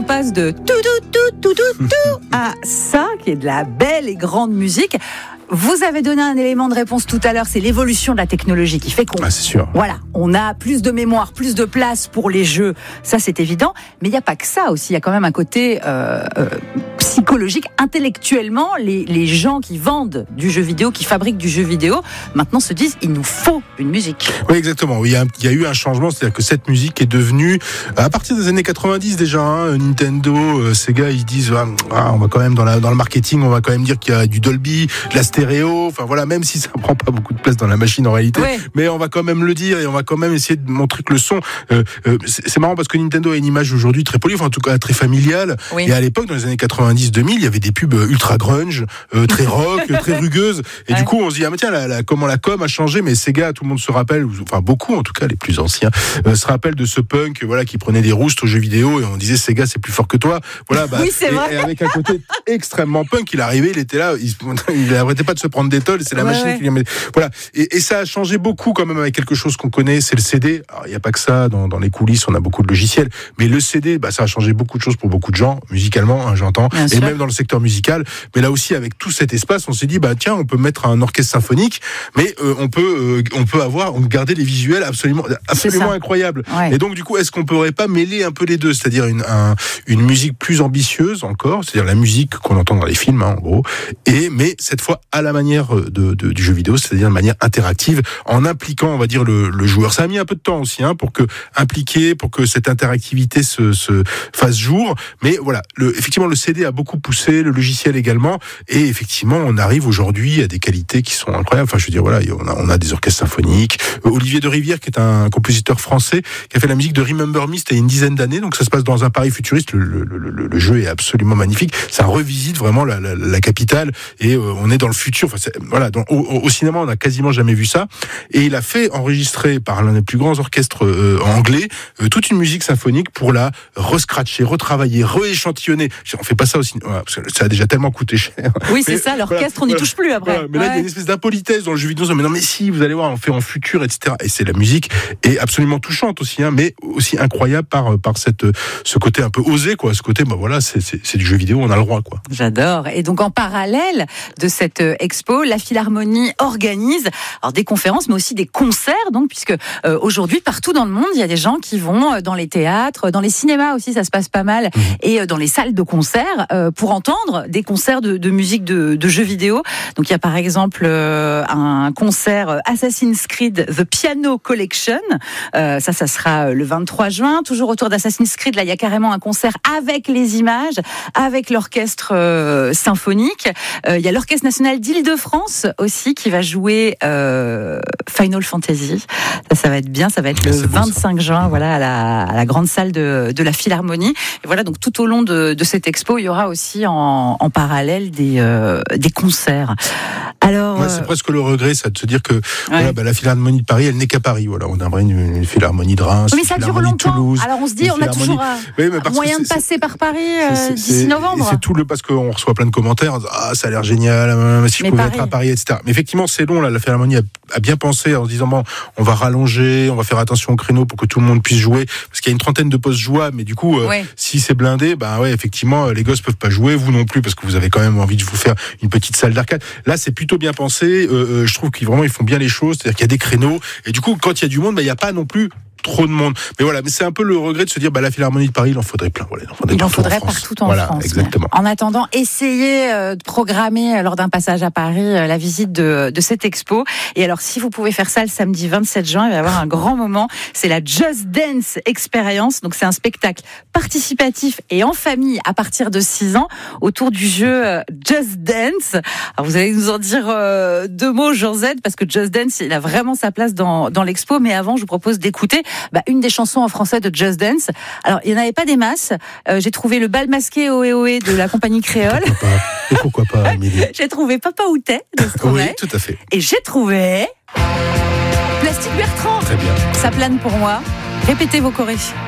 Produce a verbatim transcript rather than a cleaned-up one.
on passe de tout, tout, tout, tout, tout, tout à ça, qui est de la belle et grande musique. Vous avez donné un élément de réponse tout à l'heure, c'est l'évolution de la technologie qui fait qu'on, ah, c'est sûr. Voilà, on a plus de mémoire, plus de place pour les jeux, ça c'est évident. Mais il n'y a pas que ça aussi, il y a quand même un côté euh, euh, psychologique, intellectuellement. Les, les gens qui vendent du jeu vidéo, qui fabriquent du jeu vidéo, maintenant se disent il nous faut une musique. Oui, exactement. Oui, il y a, il y a eu un changement, c'est-à-dire que cette musique est devenue, à partir des années quatre-vingt-dix déjà, hein, Nintendo, euh, Sega, ils disent ah, on va quand même dans, la, dans le marketing, on va quand même dire qu'il y a du Dolby, de la stéréo, enfin voilà, même si ça prend pas beaucoup de place dans la machine en réalité, ouais. Mais on va quand même le dire et on va quand même essayer de montrer que le son, euh, euh, c'est, c'est marrant parce que Nintendo a une image aujourd'hui très polie, enfin en tout cas très familiale, oui. Et à l'époque, dans les années quatre-vingt-dix deux mille, il y avait des pubs ultra grunge, euh, très rock, très rugueuses, et ouais. Du coup on se dit ah mais tiens, la, la, comment la com a changé, mais Sega, tout le monde se rappelle, enfin beaucoup en tout cas, les plus anciens, euh, se rappellent de ce punk, voilà, qui prenait des roustes aux jeux vidéo et on disait Sega c'est plus fort que toi, voilà, bah, oui, c'est et, vrai. Et avec un côté extrêmement punk, il arrivait, il était là, il, il arrêtait pas de se prendre des tolls, c'est la ouais, machine ouais. qui lui voilà, et, et ça a changé beaucoup quand même avec quelque chose qu'on connaît, c'est le C D. Alors il n'y a pas que ça, dans, dans les coulisses on a beaucoup de logiciels, mais le C D, bah, ça a changé beaucoup de choses pour beaucoup de gens, musicalement, hein, j'entends, bien et sûr. Même dans le secteur musical, mais là aussi avec tout cet espace, on s'est dit bah tiens, on peut mettre un orchestre symphonique, mais euh, on peut euh, on peut avoir, on peut garder les visuels absolument absolument incroyables. Ouais. Et donc du coup, est-ce qu'on pourrait pas mêler un peu les deux, c'est-à-dire une un, une musique plus ambitieuse encore, c'est-à-dire la musique qu'on entend dans les films, hein, en gros, et mais cette fois à la manière de, de du jeu vidéo, c'est-à-dire de manière interactive, en impliquant, on va dire, le, le joueur. Ça a mis un peu de temps aussi, hein, pour que impliquer, pour que cette interactivité se, se fasse jour. Mais voilà, le, effectivement, le C D a beaucoup poussé, le logiciel également, et effectivement, on arrive aujourd'hui à des qualités qui sont incroyables. Enfin, je veux dire, voilà, on a, on a des orchestres symphoniques. Olivier de Rivière, qui est un compositeur français, qui a fait la musique de Remember Me, c'était il y a une dizaine d'années, donc ça se passe dans un Paris futuriste. Le, le, le, le jeu est absolument magnifique. Ça revisite vraiment la, la, la capitale, et euh, on est dans le futur. Enfin, c'est, voilà, dans, au, au cinéma, on n'a quasiment jamais vu ça. Et il a fait enregistrer par l'un des plus grands orchestres euh, anglais euh, toute une musique symphonique pour la rescratcher, retravailler, rééchantillonner. On fait pas ça au cinéma, parce que ça a déjà tellement coûté cher. Oui, c'est mais, ça, l'orchestre, voilà, on n'y voilà, touche plus après. Voilà, mais là, ouais. Il y a une espèce d'impolitesse dans le jeu vidéo. Mais non, mais si, vous allez voir, on fait en futur, et cetera. Et c'est la musique est absolument touchante aussi, hein, mais aussi incroyable par, par cette, ce côté un peu osé, quoi. Ce côté, bah voilà, c'est, c'est, c'est du jeu vidéo, on a le droit, quoi. J'adore. Et donc, en parallèle de cette expo, la Philharmonie organise alors des conférences, mais aussi des concerts, donc, puisque euh, aujourd'hui, partout dans le monde, il y a des gens qui vont dans les théâtres, dans les cinémas aussi, ça se passe pas mal, mmh. et euh, dans les salles de concert euh, pour entendre des concerts de, de musique de, de jeux vidéo. Donc, il y a par exemple euh, un concert Assassin's Creed The Piano Collection. Euh, ça, ça sera le vingt-trois juin. Toujours autour d'Assassin's Creed, là, il y a carrément un concert avec les images, avec l'orchestre euh, symphonique. Euh, il y a l'Orchestre National d'Île-de-France aussi qui va jouer euh, Final Fantasy. Ça, ça va être bien. Ça va être le vingt-cinq juin, voilà, à la, à la grande salle de, de la Philharmonie. Et voilà, donc tout au long de, de cette expo, il y aura aussi en, en parallèle des, euh, des concerts. Alors, ouais, c'est presque le regret, ça, de se dire que ouais. voilà, bah, la Philharmonie de Paris, elle n'est qu'à Paris. Voilà, on a une, une Philharmonie de Reims, mais ça une dure longtemps. Toulouse, alors on se dit, on a toujours un oui, moyen de passer par Paris euh, c'est, d'ici c'est, novembre. C'est tout le parce qu'on reçoit plein de commentaires. Ah, ça a l'air génial. Si je mais pouvais Paris. être à Paris, et cetera. Mais effectivement, c'est long. Là, la Philharmonie a, a bien pensé en se disant bon, on va rallonger, on va faire attention au créneau pour que tout le monde puisse jouer, parce qu'il y a une trentaine de postes jouables. Mais du coup, euh, ouais. si c'est blindé, bah ouais, effectivement, les gosses peuvent pas jouer, vous non plus, parce que vous avez quand même envie de vous faire une petite salle d'arcade. Là, c'est plutôt bien pensé. Euh, euh, je trouve qu'ils vraiment ils font bien les choses, c'est-à-dire qu'il y a des créneaux et du coup quand il y a du monde, bah il y a pas non plus trop de monde. Mais voilà, mais c'est un peu le regret de se dire bah la Philharmonie de Paris, il en faudrait plein. Voilà, il en faudrait, il en faudrait en partout en voilà, France. Exactement. En attendant, essayez euh, de programmer euh, lors d'un passage à Paris euh, la visite de, de cette expo. Et alors, si vous pouvez faire ça le samedi vingt-sept juin, il va y avoir un grand moment. C'est la Just Dance Experience. Donc, c'est un spectacle participatif et en famille à partir de six ans autour du jeu euh, Just Dance. Alors, vous allez nous en dire euh, deux mots, Jean Z, parce que Just Dance, il a vraiment sa place dans, dans l'expo. Mais avant, je vous propose d'écouter bah, une des chansons en français de Just Dance. Alors, il n'y en avait pas des masses. Euh, j'ai trouvé le bal masqué Ohé Ohé de la compagnie Créole. Pourquoi pas, et pourquoi pas, Amélie. J'ai trouvé Papa Outé de Stromae. Oui, tout à fait. Et j'ai trouvé Plastique Bertrand. Très bien. Ça plane pour moi. Répétez vos chorés.